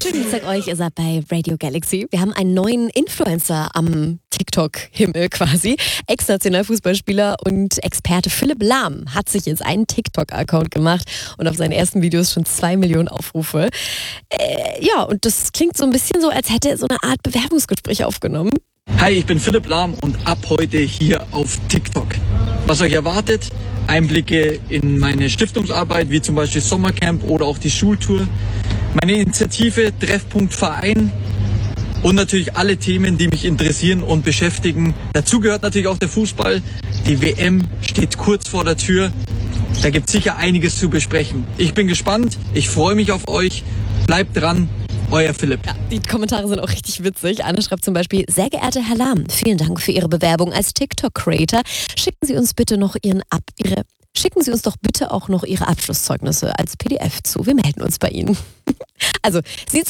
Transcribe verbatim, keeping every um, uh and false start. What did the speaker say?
Ich sag euch, ihr seid bei Radio Galaxy. Wir haben einen neuen Influencer am TikTok-Himmel quasi. Ex-Nationalfußballspieler und Experte Philipp Lahm hat sich jetzt einen TikTok-Account gemacht und auf seinen ersten Videos schon zwei Millionen Aufrufe. Äh, ja, und das klingt so ein bisschen so, als hätte er so eine Art Bewerbungsgespräch aufgenommen. Hi, ich bin Philipp Lahm und ab heute hier auf TikTok. Was euch erwartet? Einblicke in meine Stiftungsarbeit, wie zum Beispiel Sommercamp oder auch die Schultour. Meine Initiative Treffpunkt Verein und natürlich alle Themen, die mich interessieren und beschäftigen. Dazu gehört natürlich auch der Fußball. Die W M steht kurz vor der Tür. Da gibt es sicher einiges zu besprechen. Ich bin gespannt, ich freue mich auf euch. Bleibt dran, euer Philipp. Ja, die Kommentare sind auch richtig witzig. Anne schreibt zum Beispiel: Sehr geehrter Herr Lahm, vielen Dank für Ihre Bewerbung als TikTok-Creator. Schicken Sie uns bitte noch Ihren Ab Ihre Schicken Sie uns doch bitte auch noch Ihre Abschlusszeugnisse als P D F zu. Wir melden uns bei Ihnen. Also, Sie